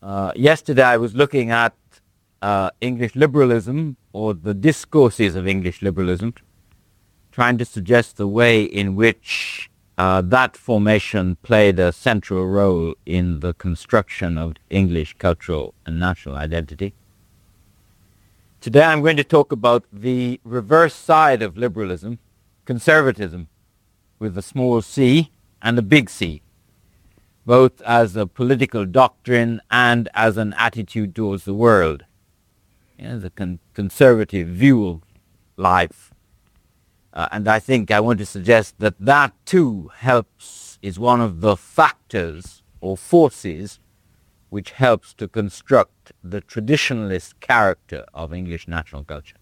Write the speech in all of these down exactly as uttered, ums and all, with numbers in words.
Uh, yesterday I was looking at uh, English liberalism, or the discourses of English liberalism, trying to suggest the way in which uh, that formation played a central role in the construction of English cultural and national identity. Today I'm going to talk about the reverse side of liberalism, conservatism, with a small c and a big C, both as a political doctrine and as an attitude towards the world. Yeah, the con- conservative view of life. Uh, and I think I want to suggest that that too helps, is one of the factors or forces which helps to construct the traditionalist character of English national culture.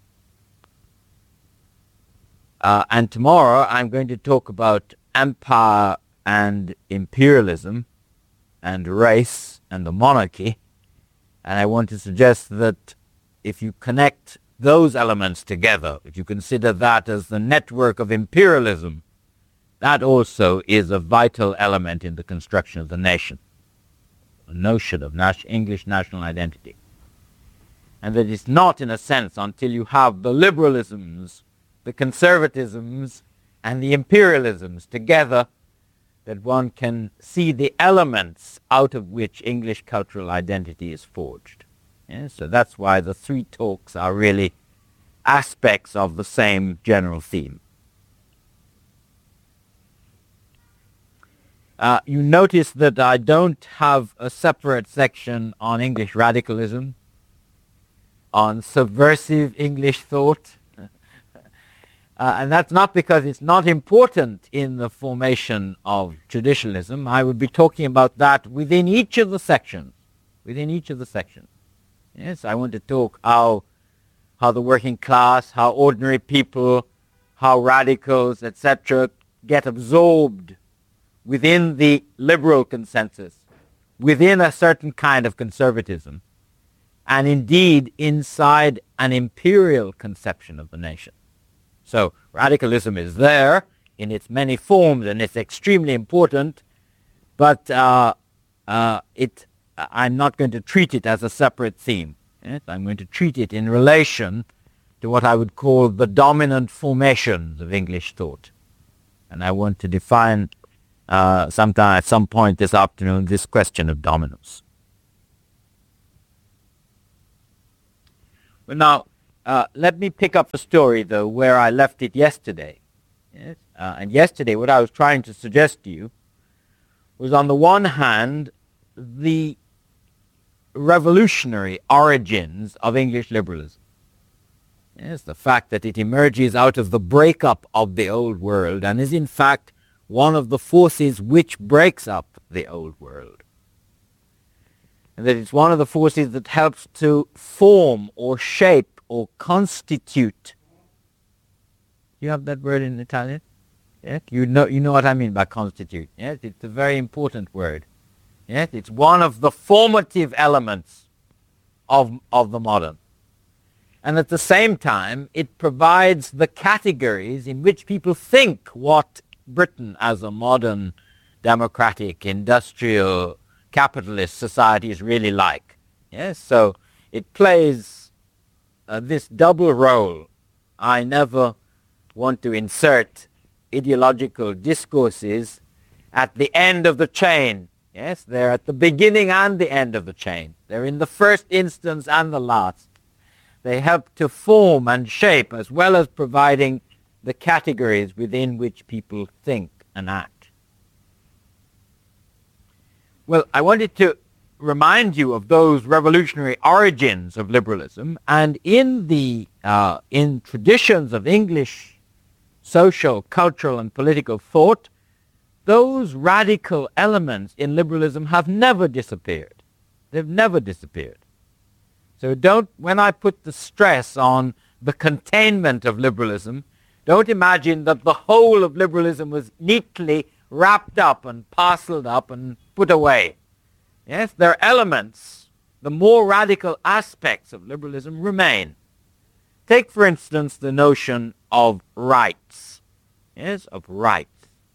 Uh, and tomorrow I'm going to talk about empire and imperialism and race and the monarchy. And I want to suggest that if you connect those elements together, if you consider that as the network of imperialism, that also is a vital element in the construction of the nation, a notion of nas- English national identity. And that it's not, in a sense, until you have the liberalisms, the conservatisms, and the imperialisms together that one can see the elements out of which English cultural identity is forged. Yeah, so that's why the three talks are really aspects of the same general theme. Uh, you notice that I don't have a separate section on English radicalism, on subversive English thought. Uh, and that's not because it's not important in the formation of traditionalism. I would be talking about that within each of the sections. Within each of the sections. Yes, I want to talk how how the working class, how ordinary people, how radicals, et cetera, get absorbed within the liberal consensus, within a certain kind of conservatism, and indeed inside an imperial conception of the nation. So radicalism is there in its many forms, and it's extremely important, but uh, uh, it, I'm not going to treat it as a separate theme. Yes? I'm going to treat it in relation to what I would call the dominant formations of English thought. And I want to define uh, sometime at some point this afternoon this question of dominance. Well, now, uh, let me pick up the story, though, where I left it yesterday. Yes? Uh, and yesterday, what I was trying to suggest to you was, on the one hand, the revolutionary origins of English liberalism. Yes, the fact that it emerges out of the breakup of the old world and is in fact one of the forces which breaks up the old world. And that it's one of the forces that helps to form or shape or constitute. You have that word in Italian? Yes, you know, you know what I mean by constitute. Yes, it's a very important word. Yes, it's one of the formative elements of, of the modern. And at the same time, it provides the categories in which people think what Britain as a modern, democratic, industrial, capitalist society is really like. Yes, so it plays uh, this double role. I never want to insert ideological discourses at the end of the chain. Yes, they're at the beginning and the end of the chain. They're in the first instance and the last. They help to form and shape, as well as providing the categories within which people think and act. Well, I wanted to remind you of those revolutionary origins of liberalism, and in the uh, in traditions of English social, cultural, and political thought, those radical elements in liberalism have never disappeared. They've never disappeared. So don't, when I put the stress on the containment of liberalism, don't imagine that the whole of liberalism was neatly wrapped up and parceled up and put away. Yes, there are elements, the more radical aspects of liberalism remain. Take, for instance, the notion of rights. Yes, of rights.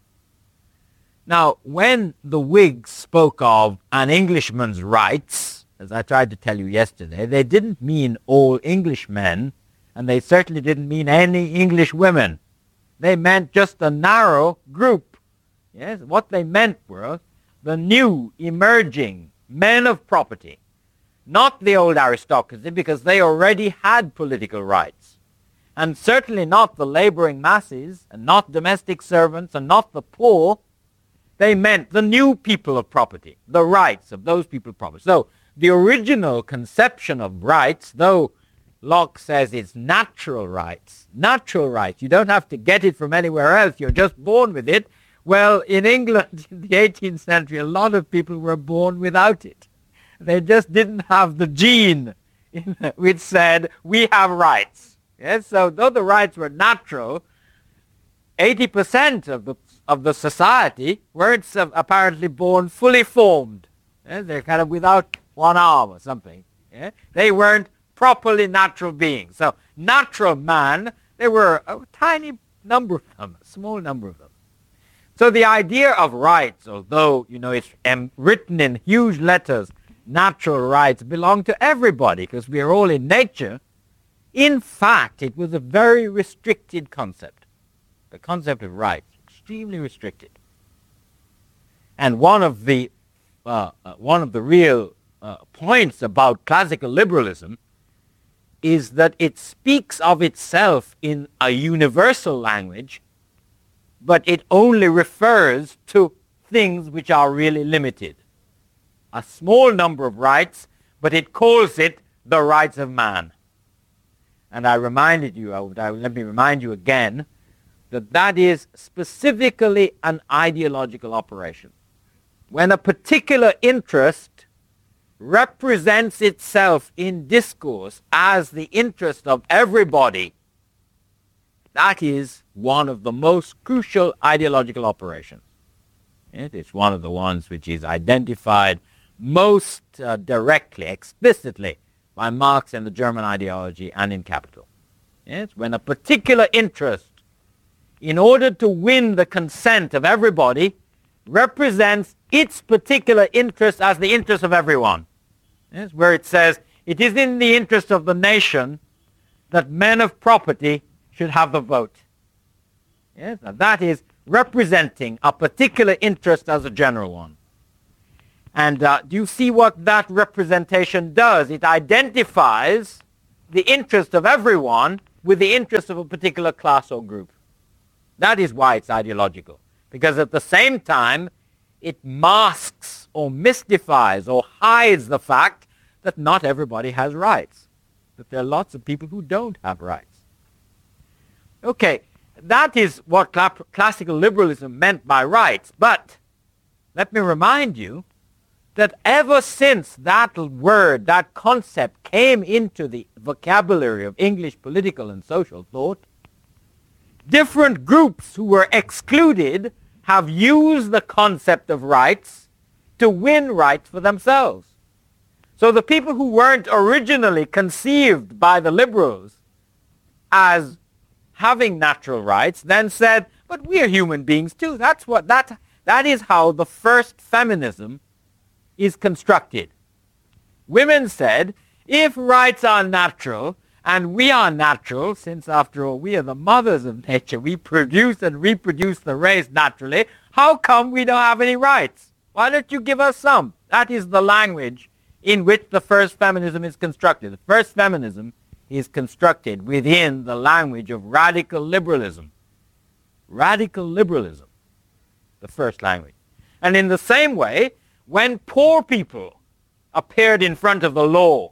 Now, when the Whigs spoke of an Englishman's rights, as I tried to tell you yesterday, they didn't mean all Englishmen, and they certainly didn't mean any English women. They meant just a narrow group. Yes, what they meant were the new, emerging men of property, not the old aristocracy, because they already had political rights, and certainly not the laboring masses, and not domestic servants, and not the poor. They meant the new people of property, the rights of those people of property. So the original conception of rights, though Locke says it's natural rights, natural rights, you don't have to get it from anywhere else, you're just born with it. Well, in England in the eighteenth century, a lot of people were born without it. They just didn't have the gene in, which said, we have rights. Yes, so though the rights were natural, eighty percent of the of the society weren't apparently born fully formed. Yeah, they're kind of without one arm or something. Yeah? They weren't properly natural beings. So natural man, there were a tiny number of them, a small number of them. So the idea of rights, although, you know, it's um, written in huge letters, natural rights belong to everybody because we are all in nature. In fact, it was a very restricted concept. The concept of rights, extremely restricted. And one of the uh, uh, one of the real uh, points about classical liberalism is that it speaks of itself in a universal language, but it only refers to things which are really limited. A small number of rights, but it calls it the rights of man. And I reminded you, I would, I, let me remind you again, that that is specifically an ideological operation. When a particular interest represents itself in discourse as the interest of everybody, that is one of the most crucial ideological operations. It is one of the ones which is identified most uh, directly, explicitly, by Marx and the German ideology and in Capital. Yes? When a particular interest, in order to win the consent of everybody, represents its particular interest as the interest of everyone. Yes? Where it says, it is in the interest of the nation that men of property should have the vote. Yes? Now that is representing a particular interest as a general one. And uh, do you see what that representation does? It identifies the interest of everyone with the interest of a particular class or group. That is why it's ideological. Because at the same time, it masks or mystifies or hides the fact that not everybody has rights. That there are lots of people who don't have rights. Okay, that is what cl- classical liberalism meant by rights. But let me remind you that ever since that word, that concept came into the vocabulary of English political and social thought, different groups who were excluded have used the concept of rights to win rights for themselves. So the people who weren't originally conceived by the liberals as having natural rights then said, but we are human beings too. That's what, that, that is how the first feminism is constructed. Women said, if rights are natural, and we are natural, since after all we are the mothers of nature, we produce and reproduce the race naturally, how come we don't have any rights? Why don't you give us some? That is the language in which the first feminism is constructed. The first feminism is constructed within the language of radical liberalism. Radical liberalism, the first language. And in the same way, when poor people appeared in front of the law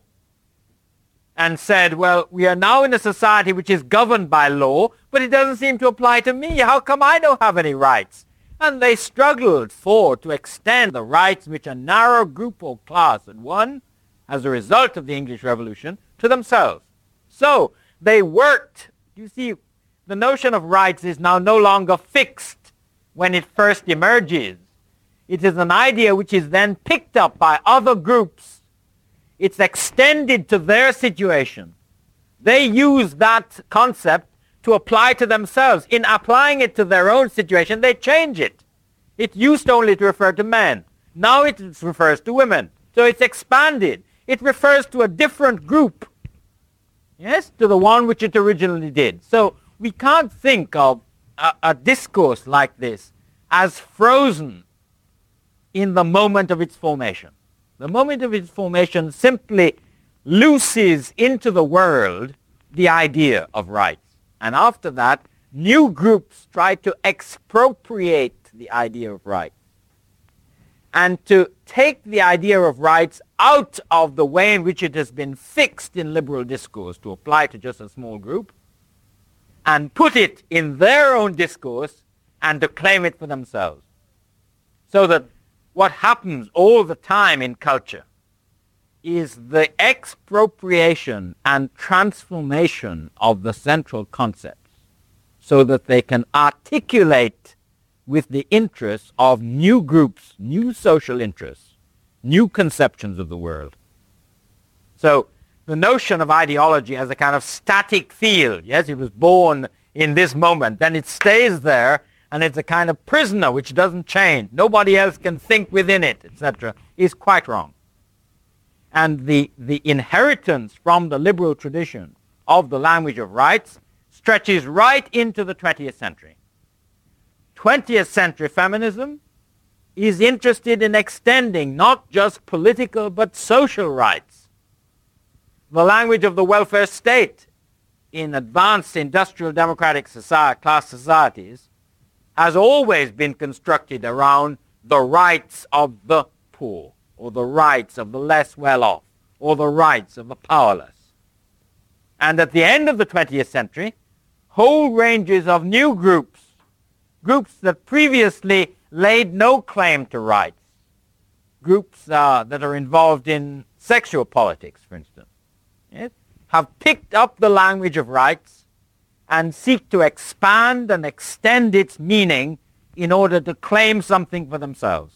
and said, well, we are now in a society which is governed by law, but it doesn't seem to apply to me. How come I don't have any rights? And they struggled for to extend the rights which a narrow group or class had won as a result of the English Revolution to themselves. So they worked. You see, the notion of rights is now no longer fixed when it first emerges. It is an idea which is then picked up by other groups. It's extended to their situation. They use that concept to apply to themselves. In applying it to their own situation, they change it. It used only to refer to men. Now it refers to women. So it's expanded. it refers to a different group, yes, to the one which it originally did. So we can't think of a, a discourse like this as frozen in the moment of its formation. The moment of its formation simply looses into the world the idea of rights. And after that, new groups try to expropriate the idea of rights and to take the idea of rights out of the way in which it has been fixed in liberal discourse to apply to just a small group and put it in their own discourse and to claim it for themselves. So that what happens all the time in culture is the expropriation and transformation of the central concepts so that they can articulate with the interests of new groups, new social interests, new conceptions of the world. So the notion of ideology as a kind of static field, yes, it was born in this moment, then it stays there, and it's a kind of prisoner which doesn't change. Nobody else can think within it, et cetera, is quite wrong. And the, the inheritance from the liberal tradition of the language of rights stretches right into the twentieth century. twentieth century feminism is interested in extending not just political but social rights. The language of the welfare state in advanced industrial democratic society, class societies has always been constructed around the rights of the poor, or the rights of the less well-off, or the rights of the powerless. And at the end of the twentieth century, whole ranges of new groups, groups that previously laid no claim to rights, groups uh, that are involved in sexual politics, for instance, yes, have picked up the language of rights and seek to expand and extend its meaning in order to claim something for themselves.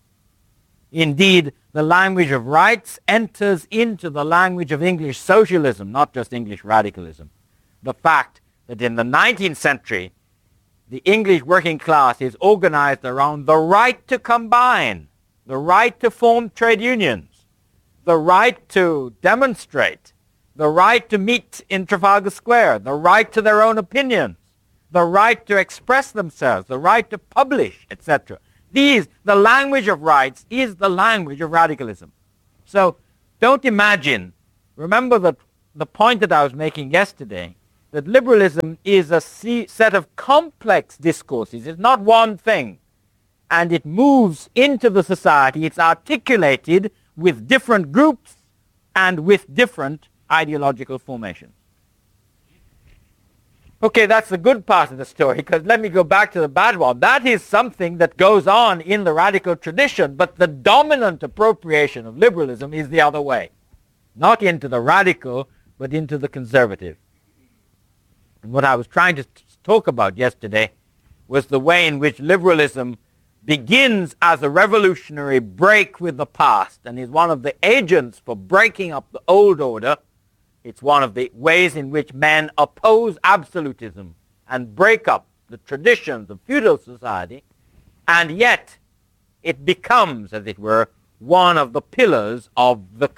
Indeed, the language of rights enters into the language of English socialism, not just English radicalism. The fact that in the nineteenth century, the English working class is organized around the right to combine, the right to form trade unions, the right to demonstrate, the right to meet in Trafalgar Square, the right to their own opinions, the right to express themselves, the right to publish, et cetera. These, the language of rights is the language of radicalism. So don't imagine, remember that the point that I was making yesterday, that liberalism is a set of complex discourses. It's not one thing. And it moves into the society. It's articulated with different groups and with different ideological formations. Okay, that's the good part of the story, because let me go back to the bad one. That is something that goes on in the radical tradition, but the dominant appropriation of liberalism is the other way. Not into the radical, but into the conservative. And what I was trying to talk about yesterday was the way in which liberalism begins as a revolutionary break with the past and is one of the agents for breaking up the old order. It's one of the ways in which men oppose absolutism and break up the traditions of feudal society, and yet it becomes, as it were, one of the pillars of the